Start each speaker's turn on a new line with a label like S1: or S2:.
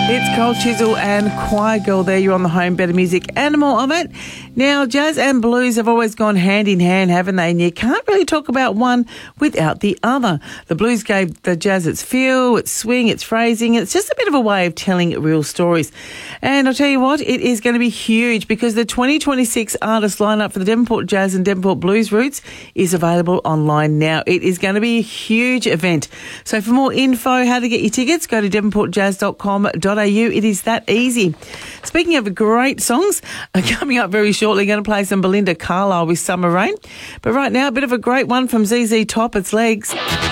S1: It's Cold Chisel and Choir Girl there. You're on the Home Better Music and more of it. Now, jazz and blues have always gone hand in hand, haven't they? And you can't really talk about one without the other. The blues gave the jazz its feel, its swing, its phrasing. It's just a bit of a way of telling real stories. And I'll tell you what, it is going to be huge because the 2026 artist lineup for the Devonport Jazz and Devonport Blues Roots is available online now. It is going to be a huge event. So for more info, how to get your tickets, go to devonportjazz.com.au. It is that easy. Speaking of great songs, coming up very shortly, going to play some Belinda Carlisle with Summer Rain. But right now, a bit of a great one from ZZ Top, It's Legs.